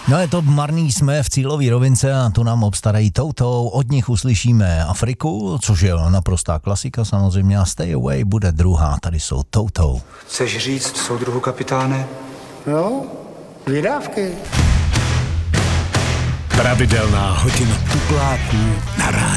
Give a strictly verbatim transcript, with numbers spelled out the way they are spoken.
No je to marný, jsme v cílové rovince a tu nám obstarají Toutou. Od nich uslyšíme Afriku, což je naprostá klasika samozřejmě, a Stay Away bude druhá. Tady jsou Toutou. Chceš říct soudruhu kapitáne? No, vydávky. Pravidelná hodina tupláků na rádiu.